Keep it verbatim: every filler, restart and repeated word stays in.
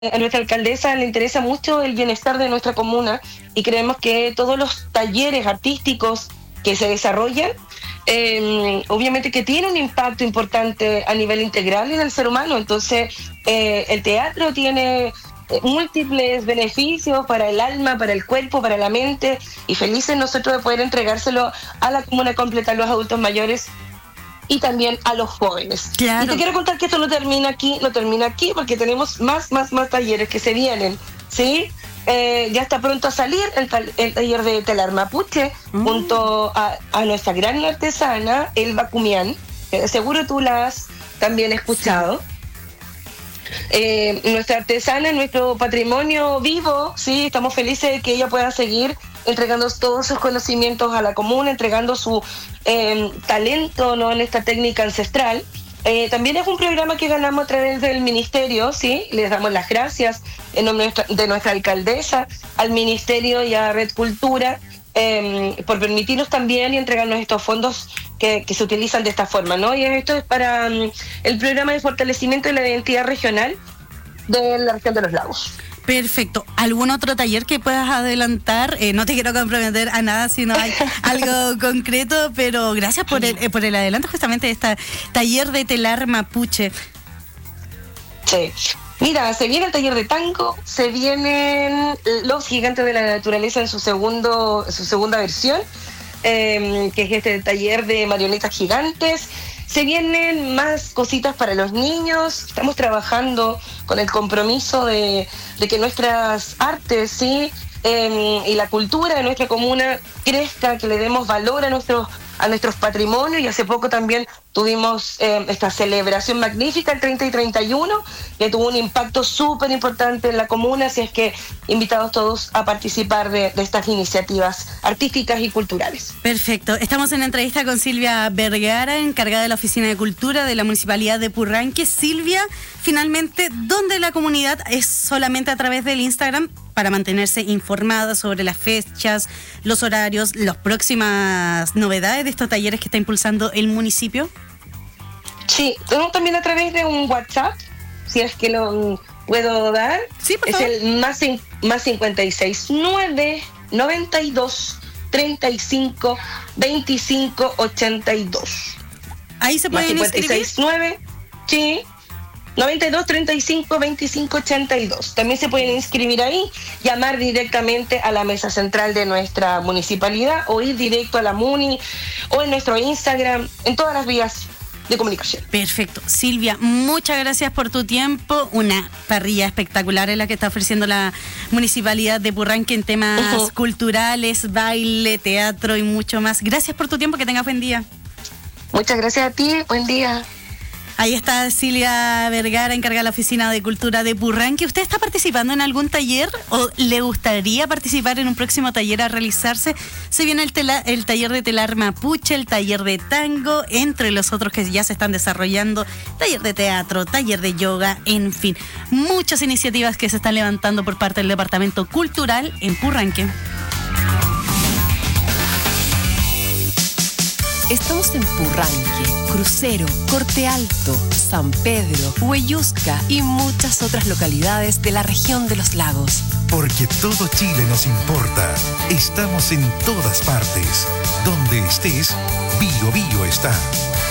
A nuestra alcaldesa le interesa mucho el bienestar de nuestra comuna y creemos que todos los talleres artísticos que se desarrollan, eh, obviamente que tiene un impacto importante a nivel integral en el ser humano. Entonces, eh, el teatro tiene eh, múltiples beneficios para el alma, para el cuerpo, para la mente, y felices nosotros de poder entregárselo a la comuna completa, a los adultos mayores y también a los jóvenes. Claro. Y te quiero contar que esto no termina aquí, no termina aquí, porque tenemos más, más, más talleres que se vienen, ¿sí? Eh, ya está pronto a salir el, tal, el taller de telar mapuche, mm. junto a, a nuestra gran artesana, Elba Cumián, que seguro tú la has también escuchado. Eh, nuestra artesana, nuestro patrimonio vivo, ¿sí? Estamos felices de que ella pueda seguir entregando todos sus conocimientos a la comuna, entregando su eh, talento, ¿no?, en esta técnica ancestral. Eh, también es un programa que ganamos a través del ministerio, ¿sí? Les damos las gracias en nombre de nuestra, de nuestra alcaldesa, al ministerio y a Red Cultura, eh, por permitirnos también y entregarnos estos fondos que, que se utilizan de esta forma, ¿no? Y esto es para um, el programa de fortalecimiento de la identidad regional de la región de los lagos. Perfecto. ¿Algún otro taller que puedas adelantar? Eh, no te quiero comprometer a nada si no hay algo concreto, pero gracias por el, eh, por el adelanto justamente de este taller de telar mapuche. Sí. Mira, se viene el taller de tango, se vienen los gigantes de la naturaleza en su segundo, su segunda versión, eh, que es este taller de marionetas gigantes. Se vienen más cositas para los niños. Estamos trabajando con el compromiso de, de que nuestras artes, ¿sí?, eh, y la cultura de nuestra comuna crezca, que le demos valor a nuestros a nuestros patrimonios. Y hace poco también tuvimos eh, esta celebración magnífica el treinta y treinta y uno, que tuvo un impacto súper importante en la comuna, así es que invitados todos a participar de, de estas iniciativas artísticas y culturales. Perfecto. Estamos en entrevista con Silvia Vergara, encargada de la Oficina de Cultura de la Municipalidad de Purranque. Silvia, finalmente, ¿dónde la comunidad es solamente a través del Instagram para mantenerse informada sobre las fechas, los horarios, las próximas novedades de estos talleres que está impulsando el municipio? Sí, tenemos también a través de un WhatsApp, si es que lo puedo dar. Sí, por es favor. el más, más cincuenta y seis nueve noventa y dos treinta y cinco veinticinco ochenta y dos. Ahí se pueden inscribir. cincuenta y seis nueve, sí, noventa y dos treinta y cinco veinticinco ochenta y dos. También se pueden inscribir ahí, llamar directamente a la mesa central de nuestra municipalidad o ir directo a la Muni o en nuestro Instagram, en todas las vías de comunicación. Perfecto. Silvia, muchas gracias por tu tiempo. Una parrilla espectacular es la que está ofreciendo la Municipalidad de Purranque en temas uh-huh. culturales, baile, teatro y mucho más. Gracias por tu tiempo, que tengas buen día. Muchas gracias a ti, buen día. Ahí está Silvia Vergara, encargada de la Oficina de Cultura de Purranque. ¿Usted está participando en algún taller o le gustaría participar en un próximo taller a realizarse? Se viene el, tela, el taller de telar mapuche, el taller de tango, entre los otros que ya se están desarrollando, taller de teatro, taller de yoga, en fin, muchas iniciativas que se están levantando por parte del Departamento Cultural en Purranque. Estamos en Purranque, Crucero, Corte Alto, San Pedro, Huellusca y muchas otras localidades de la región de los lagos. Porque todo Chile nos importa. Estamos en todas partes. Donde estés, Bio Bio está.